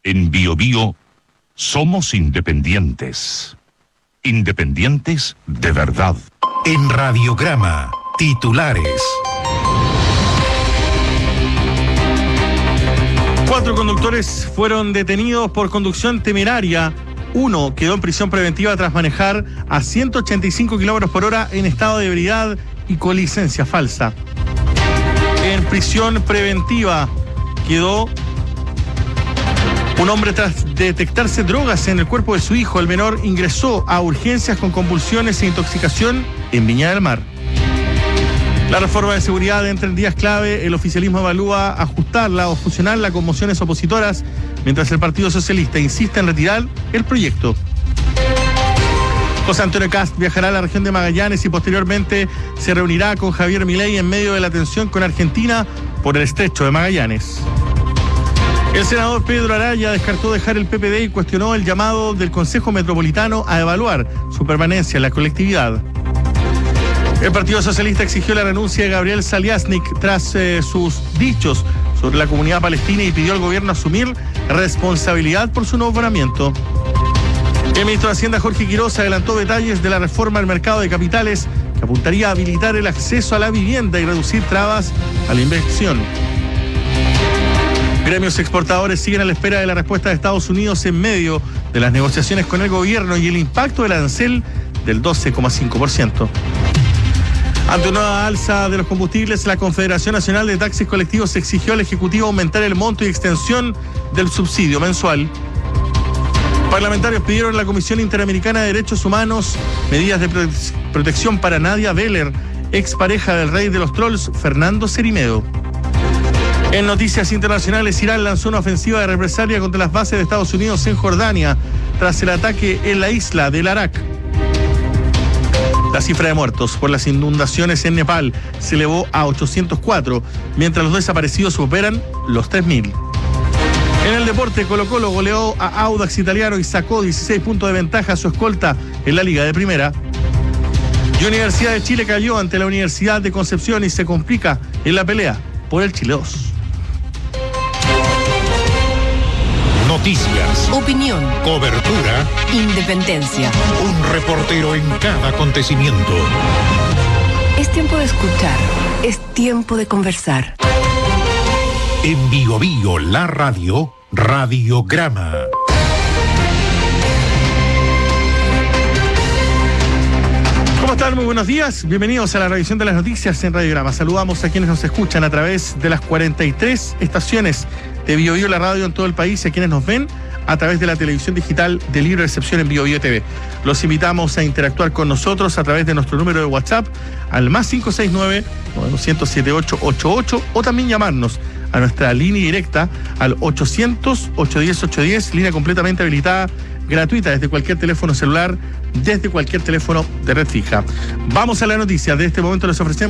En BioBio somos independientes. Independientes de verdad. En Radiograma, titulares. 4 conductores fueron detenidos por conducción temeraria. 1 quedó en prisión preventiva tras manejar a 185 kilómetros por hora en estado de ebriedad y con licencia falsa. En prisión preventiva quedó un hombre tras detectarse drogas en el cuerpo de su hijo. El menor ingresó a urgencias con convulsiones e intoxicación en Viña del Mar. La reforma de seguridad entra en días clave. El oficialismo evalúa ajustarla o fusionarla con mociones opositoras, mientras el Partido Socialista insiste en retirar el proyecto. José Antonio Kast viajará a la región de Magallanes y posteriormente se reunirá con Javier Milei en medio de la tensión con Argentina por el estrecho de Magallanes. El senador Pedro Araya descartó dejar el PPD y cuestionó el llamado del Consejo Metropolitano a evaluar su permanencia en la colectividad. El Partido Socialista exigió la renuncia de Gabriel Saliasnik tras sus dichos sobre la comunidad palestina y pidió al gobierno asumir responsabilidad por su nombramiento. El ministro de Hacienda, Jorge Quiroz, adelantó detalles de la reforma al mercado de capitales que apuntaría a habilitar el acceso a la vivienda y reducir trabas a la inversión. Gremios exportadores siguen a la espera de la respuesta de Estados Unidos en medio de las negociaciones con el gobierno y el impacto del arancel del 12,5%. Ante una nueva alza de los combustibles, la Confederación Nacional de Taxis Colectivos exigió al Ejecutivo aumentar el monto y extensión del subsidio mensual. Parlamentarios pidieron a la Comisión Interamericana de Derechos Humanos medidas de protección para Nadia Beller, expareja del rey de los trolls, Fernando Cerimedo. En noticias internacionales, Irán lanzó una ofensiva de represalia contra las bases de Estados Unidos en Jordania tras el ataque en la isla del Arak. La cifra de muertos por las inundaciones en Nepal se elevó a 804, mientras los desaparecidos superan los 3.000. En el deporte, Colo-Colo goleó a Audax Italiano y sacó 16 puntos de ventaja a su escolta en la Liga de Primera. Y Universidad de Chile cayó ante la Universidad de Concepción y se complica en la pelea por el Chile 2. Noticias, opinión, cobertura, independencia. un reportero en cada acontecimiento. Es tiempo de escuchar, es tiempo de conversar. En BioBio, la radio, Radiograma. ¿Cómo están? Muy buenos días. Bienvenidos a la revisión de las noticias en Radiograma. Saludamos a quienes nos escuchan a través de las 43 estaciones de BioBio, la radio en todo el país, y a quienes nos ven a través de la televisión digital de libre recepción en BioBio TV. Los invitamos a interactuar con nosotros a través de nuestro número de WhatsApp al más 569-900-7888 o también llamarnos a nuestra línea directa al 800-810-810, línea completamente habilitada, gratuita desde cualquier teléfono celular, desde cualquier teléfono de red fija. Vamos a la noticia. De este momento les ofrecemos